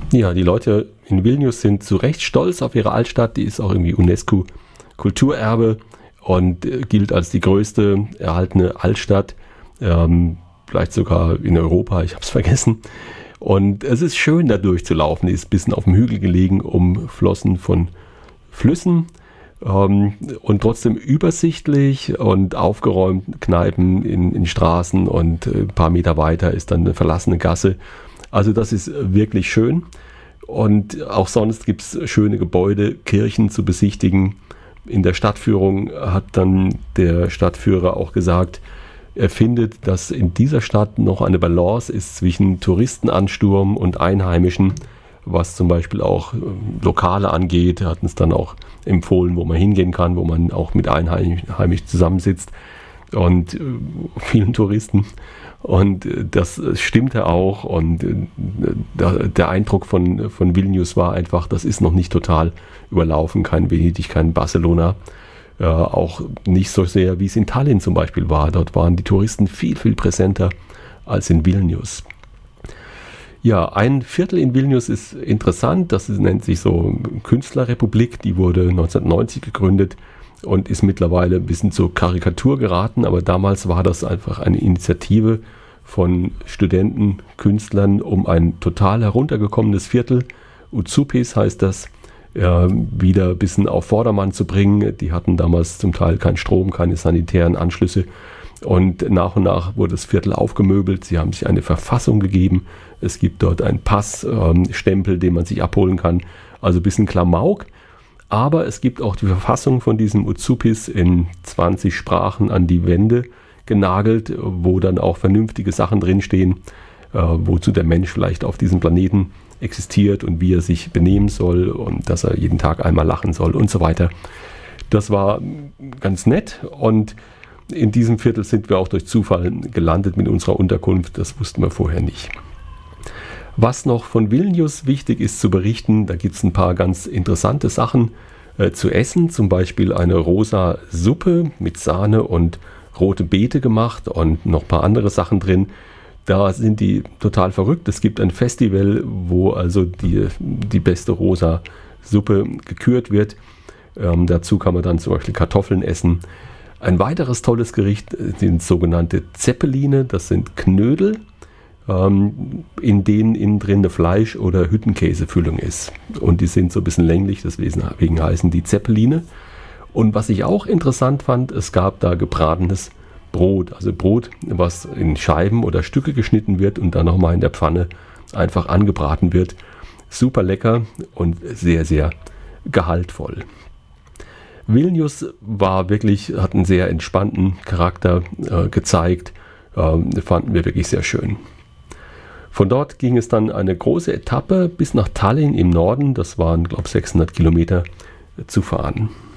Ja, die Leute in Vilnius sind zu Recht stolz auf ihre Altstadt. Die ist auch irgendwie UNESCO-Kulturerbe und gilt als die größte erhaltene Altstadt, vielleicht sogar in Europa, ich habe es vergessen. Und es ist schön, da durchzulaufen. Die ist ein bisschen auf dem Hügel gelegen, umflossen von Flüssen und trotzdem übersichtlich und aufgeräumt. Kneipen in Straßen und ein paar Meter weiter ist dann eine verlassene Gasse. Also das ist wirklich schön. Und auch sonst gibt es schöne Gebäude, Kirchen zu besichtigen. In der Stadtführung hat dann der Stadtführer auch gesagt, er findet, dass in dieser Stadt noch eine Balance ist zwischen Touristenansturm und Einheimischen, was zum Beispiel auch Lokale angeht. Er hat uns dann auch empfohlen, wo man hingehen kann, wo man auch mit Einheimischen zusammensitzt und vielen Touristen. Und das stimmte auch. Und der Eindruck von Vilnius war einfach, das ist noch nicht total überlaufen, kein Venedig, kein Barcelona. Auch nicht so sehr, wie es in Tallinn zum Beispiel war. Dort waren die Touristen viel, viel präsenter als in Vilnius. Ja, ein Viertel in Vilnius ist interessant. Das nennt sich so Künstlerrepublik. Die wurde 1990 gegründet und ist mittlerweile ein bisschen zur Karikatur geraten. Aber damals war das einfach eine Initiative von Studenten, Künstlern, um ein total heruntergekommenes Viertel, Uzupis heißt das, wieder ein bisschen auf Vordermann zu bringen. Die hatten damals zum Teil keinen Strom, keine sanitären Anschlüsse. Und nach wurde das Viertel aufgemöbelt. Sie haben sich eine Verfassung gegeben. Es gibt dort einen Passstempel, den man sich abholen kann. Also ein bisschen Klamauk. Aber es gibt auch die Verfassung von diesem Uzupis in 20 Sprachen an die Wände genagelt, wo dann auch vernünftige Sachen drinstehen, wozu der Mensch vielleicht auf diesem Planeten existiert und wie er sich benehmen soll und dass er jeden Tag einmal lachen soll und so weiter. Das war ganz nett und in diesem Viertel sind wir auch durch Zufall gelandet mit unserer Unterkunft. Das wussten wir vorher nicht. Was noch von Vilnius wichtig ist zu berichten, da gibt es ein paar ganz interessante Sachen zu essen. Zum Beispiel eine rosa Suppe mit Sahne und rote Beete gemacht und noch ein paar andere Sachen drin. Da sind die total verrückt. Es gibt ein Festival, wo also die beste rosa Suppe gekürt wird. Dazu kann man dann zum Beispiel Kartoffeln essen. Ein weiteres tolles Gericht sind sogenannte Zeppeline. Das sind Knödel, in denen innen drin eine Fleisch- oder Hüttenkäsefüllung ist. Und die sind so ein bisschen länglich, deswegen heißen die Zeppeline. Und was ich auch interessant fand, es gab da gebratenes Brot, also Brot, was in Scheiben oder Stücke geschnitten wird und dann nochmal in der Pfanne einfach angebraten wird. Super lecker und sehr, sehr gehaltvoll. Vilnius hat einen sehr entspannten Charakter gezeigt, fanden wir wirklich sehr schön. Von dort ging es dann eine große Etappe bis nach Tallinn im Norden, das waren, glaube ich, 600 Kilometer zu fahren.